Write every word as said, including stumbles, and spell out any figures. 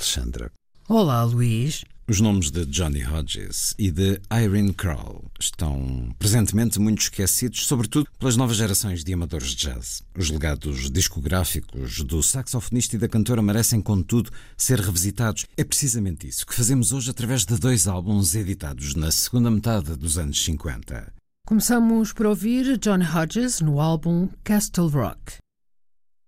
Alexandra. Olá, Luís. Os nomes de Johnny Hodges e de Irene Kroll estão presentemente muito esquecidos, sobretudo pelas novas gerações de amadores de jazz. Os legados discográficos do saxofonista e da cantora merecem, contudo, ser revisitados. É precisamente isso que fazemos hoje através de dois álbuns editados na segunda metade dos anos cinquenta. Começamos por ouvir Johnny Hodges no álbum Castle Rock.